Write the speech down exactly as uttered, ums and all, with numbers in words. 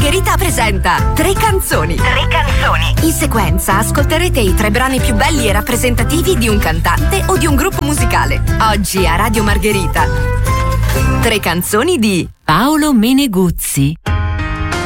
Margherita presenta Tre canzoni. Tre canzoni. In sequenza ascolterete i tre brani più belli e rappresentativi di un cantante o di un gruppo musicale. Oggi a Radio Margherita. Tre canzoni di Paolo Meneguzzi.